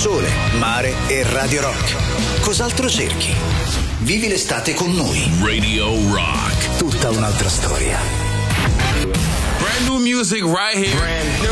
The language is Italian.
sole, mare e Radio Rock. Cos'altro cerchi? Vivi l'estate con noi. Radio Rock. Tutta un'altra storia. Brand new music right here.